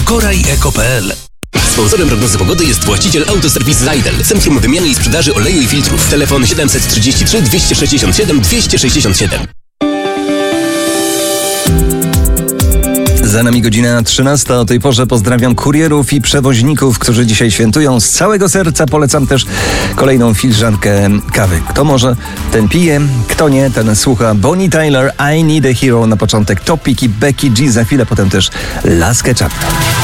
korajeko.pl. Sponsorem prognozy pogody jest właściciel Autoserwis Zajdel, Centrum Wymiany i Sprzedaży Oleju i Filtrów. Telefon 733 267 267. Za nami godzina 13. O tej porze pozdrawiam kurierów i przewoźników, którzy dzisiaj świętują. Z całego serca polecam też kolejną filiżankę kawy. Kto może, ten pije, kto nie, ten słucha. Bonnie Tyler, I Need a Hero na początek, Topic i Becky G za chwilę, potem też Las Ketchup.